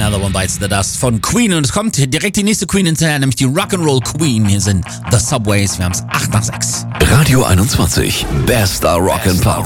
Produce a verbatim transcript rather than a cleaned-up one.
Another One Bites the Dust von Queen. Und es kommt direkt die nächste Queen hinterher, nämlich die Rock'n'Roll Queen. Hier sind The Subways. Wir haben es acht nach sechs. Radio einundzwanzig. Bester Rock and Pop.